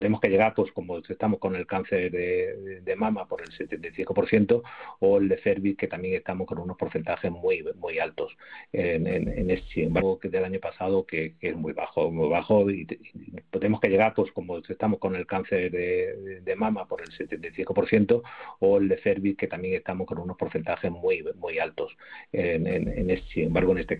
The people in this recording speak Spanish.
tenemos que llegar, pues como estamos con el cáncer de mama por el 75%, o el de cervix, que también estamos con unos porcentajes muy altos. Sin embargo, que del año pasado, que es muy bajo, y tenemos que llegar, pues como estamos con el cáncer de mama por el 75%, o el de cervix, que también estamos con unos porcentajes muy altos. Sin embargo, en este